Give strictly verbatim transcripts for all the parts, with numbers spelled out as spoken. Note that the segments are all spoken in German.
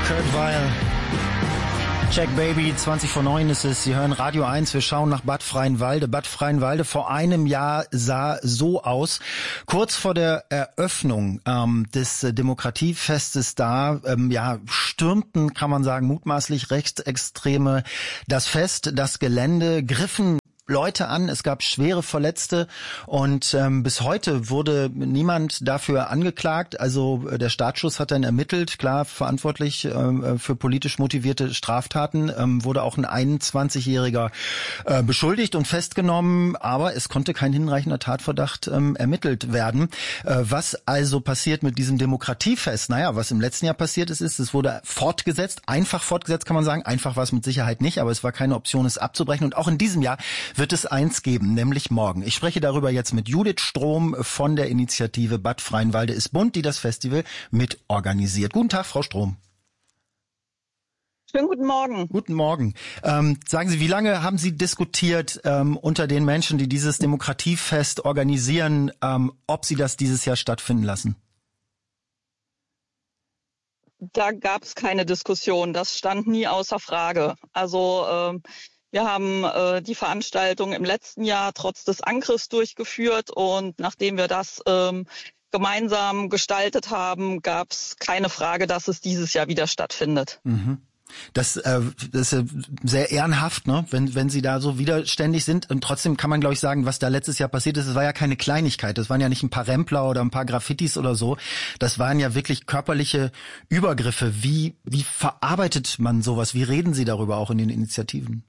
Kurt Weill. Check Baby, zwanzig vor neun ist es. Sie hören Radio eins. Wir schauen nach Bad Freienwalde. Bad Freienwalde vor einem Jahr sah so aus. Kurz vor der Eröffnung ähm, des äh, Demokratiefestes da, ähm, ja, stürmten, kann man sagen, mutmaßlich Rechtsextreme das Fest, das Gelände, griffen Leute an, es gab schwere Verletzte und ähm, bis heute wurde niemand dafür angeklagt. Also äh, der Staatsschutz hat dann ermittelt, klar verantwortlich äh, für politisch motivierte Straftaten, ähm, wurde auch ein einundzwanzigjähriger äh, beschuldigt und festgenommen, aber es konnte kein hinreichender Tatverdacht ähm, ermittelt werden. Äh, was also passiert mit diesem Demokratiefest? Naja, was im letzten Jahr passiert ist, ist, es wurde fortgesetzt, einfach fortgesetzt kann man sagen, einfach war es mit Sicherheit nicht, aber es war keine Option, es abzubrechen und auch in diesem Jahr wird es eins geben, nämlich morgen. Ich spreche darüber jetzt mit Judith Strom von der Initiative Bad Freienwalde ist bunt, die das Festival mit organisiert. Guten Tag, Frau Strom. Schönen guten Morgen. Guten Morgen. Ähm, sagen Sie, wie lange haben Sie diskutiert ähm, unter den Menschen, die dieses Demokratiefest organisieren, ähm, ob Sie das dieses Jahr stattfinden lassen? Da gab es keine Diskussion. Das stand nie außer Frage. Also ähm, wir haben äh, die Veranstaltung im letzten Jahr trotz des Angriffs durchgeführt und nachdem wir das ähm, gemeinsam gestaltet haben, gab es keine Frage, dass es dieses Jahr wieder stattfindet. Mhm. Das, äh, das ist sehr ehrenhaft, ne? Wenn wenn Sie da so widerständig sind. Und trotzdem kann man, glaube ich, sagen, was da letztes Jahr passiert ist, es war ja keine Kleinigkeit. Das waren ja nicht ein paar Rempler oder ein paar Graffitis oder so. Das waren ja wirklich körperliche Übergriffe. Wie wie verarbeitet man sowas? Wie reden Sie darüber auch in den Initiativen?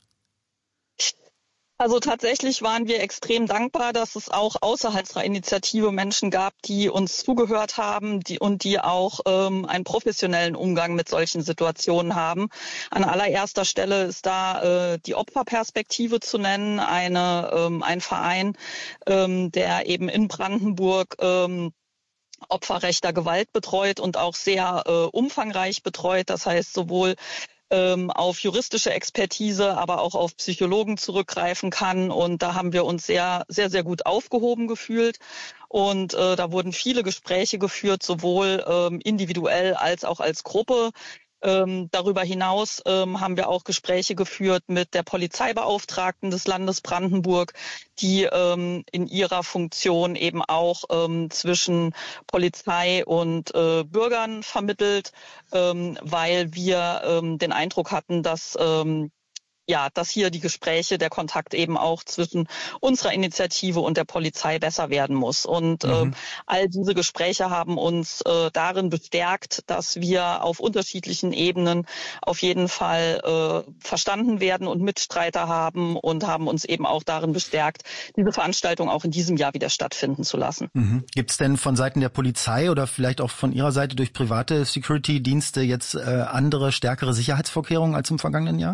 Also tatsächlich waren wir extrem dankbar, dass es auch außerhalb unserer Initiative Menschen gab, die uns zugehört haben die, und die auch ähm, einen professionellen Umgang mit solchen Situationen haben. An allererster Stelle ist da äh, die Opferperspektive zu nennen, eine ähm, ein Verein, ähm, der eben in Brandenburg ähm, Opfer rechter Gewalt betreut und auch sehr äh, umfangreich betreut. Das heißt sowohl auf juristische Expertise, aber auch auf Psychologen zurückgreifen kann. Und da haben wir uns sehr, sehr, sehr gut aufgehoben gefühlt. Und äh, da wurden viele Gespräche geführt, sowohl ähm, individuell als auch als Gruppe. Ähm, darüber hinaus ähm, haben wir auch Gespräche geführt mit der Polizeibeauftragten des Landes Brandenburg, die ähm, in ihrer Funktion eben auch ähm, zwischen Polizei und äh, Bürgern vermittelt, ähm, weil wir ähm, den Eindruck hatten, dass ähm, ja, dass hier die Gespräche, der Kontakt eben auch zwischen unserer Initiative und der Polizei besser werden muss. Und mhm. äh, all diese Gespräche haben uns äh, darin bestärkt, dass wir auf unterschiedlichen Ebenen auf jeden Fall äh, verstanden werden und Mitstreiter haben und haben uns eben auch darin bestärkt, diese Veranstaltung auch in diesem Jahr wieder stattfinden zu lassen. Mhm. Gibt es denn von Seiten der Polizei oder vielleicht auch von Ihrer Seite durch private Security-Dienste jetzt äh, andere, stärkere Sicherheitsvorkehrungen als im vergangenen Jahr?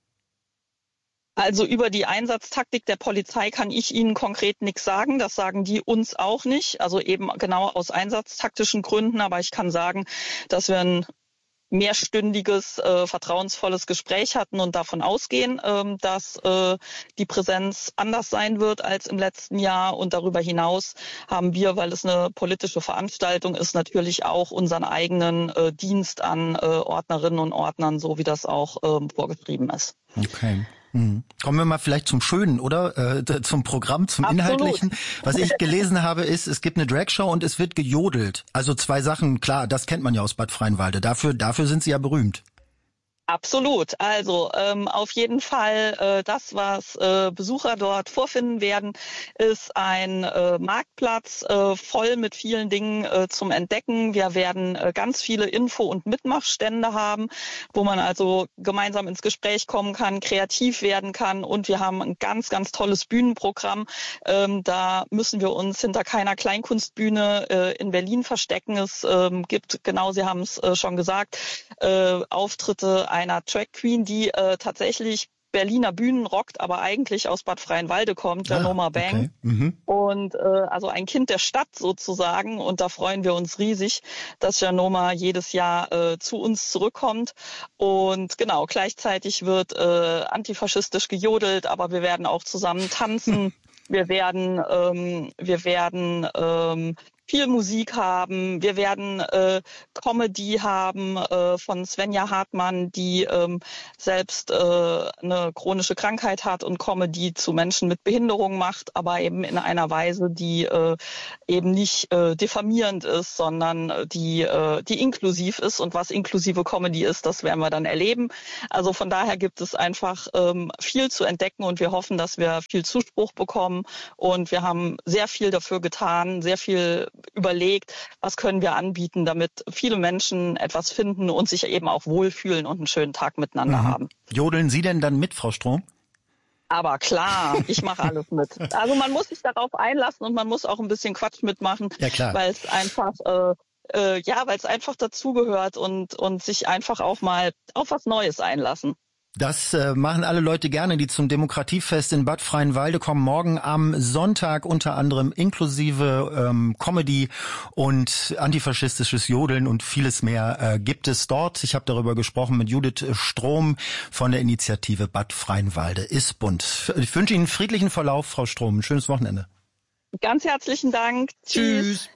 Also über die Einsatztaktik der Polizei kann ich Ihnen konkret nichts sagen. Das sagen die uns auch nicht. Also eben genau aus einsatztaktischen Gründen. Aber ich kann sagen, dass wir ein mehrstündiges, äh, vertrauensvolles Gespräch hatten und davon ausgehen, ähm, dass äh, die Präsenz anders sein wird als im letzten Jahr. Und darüber hinaus haben wir, weil es eine politische Veranstaltung ist, natürlich auch unseren eigenen äh, Dienst an äh, Ordnerinnen und Ordnern, so wie das auch ähm, vorgeschrieben ist. Okay. Mhm. Kommen wir mal vielleicht zum Schönen, oder? Äh, zum Programm, zum Absolut. Inhaltlichen. Was ich gelesen habe, ist, es gibt eine Dragshow und es wird gejodelt. Also zwei Sachen, klar, das kennt man ja aus Bad Freienwalde. Dafür, dafür sind Sie ja berühmt. Absolut. Also ähm, auf jeden Fall äh, das, was äh, Besucher dort vorfinden werden, ist ein äh, Marktplatz äh, voll mit vielen Dingen äh, zum Entdecken. Wir werden äh, ganz viele Info- und Mitmachstände haben, wo man also gemeinsam ins Gespräch kommen kann, kreativ werden kann. Und wir haben ein ganz, ganz tolles Bühnenprogramm. Ähm, da müssen wir uns hinter keiner Kleinkunstbühne äh, in Berlin verstecken. Es ähm, gibt, genau, Sie haben es äh, schon gesagt, äh, Auftritte einer Drag Queen, die äh, tatsächlich Berliner Bühnen rockt, aber eigentlich aus Bad Freienwalde kommt, Janoma ah, Bang. Okay. Mhm. Und äh, also ein Kind der Stadt sozusagen. Und da freuen wir uns riesig, dass Janoma jedes Jahr äh, zu uns zurückkommt. Und genau, gleichzeitig wird äh, antifaschistisch gejodelt, aber wir werden auch zusammen tanzen. Wir werden, ähm, wir werden ähm, viel Musik haben. Wir werden äh, Comedy haben äh, von Svenja Hartmann, die ähm, selbst äh, eine chronische Krankheit hat und Comedy zu Menschen mit Behinderung macht, aber eben in einer Weise, die äh, eben nicht äh, diffamierend ist, sondern die, äh, die inklusiv ist. Und was inklusive Comedy ist, das werden wir dann erleben. Also von daher gibt es einfach ähm, viel zu entdecken und wir hoffen, dass wir viel Zuspruch bekommen. Und wir haben sehr viel dafür getan, sehr viel überlegt, was können wir anbieten, damit viele Menschen etwas finden und sich eben auch wohlfühlen und einen schönen Tag miteinander Mhm. haben. Jodeln Sie denn dann mit, Frau Strohm? Aber klar, ich mache alles mit. Also man muss sich darauf einlassen und man muss auch ein bisschen Quatsch mitmachen, ja, klar. weil es einfach äh, äh, ja, weil es einfach dazugehört und und sich einfach auch mal auf was Neues einlassen. Das äh, machen alle Leute gerne, die zum Demokratiefest in Bad Freienwalde kommen. Morgen am Sonntag unter anderem inklusive ähm, Comedy und antifaschistisches Jodeln und vieles mehr äh, gibt es dort. Ich habe darüber gesprochen mit Judith Strohm von der Initiative Bad Freienwalde ist bunt. Ich wünsche Ihnen einen friedlichen Verlauf, Frau Strohm. Ein schönes Wochenende. Ganz herzlichen Dank. Tschüss. Tschüss.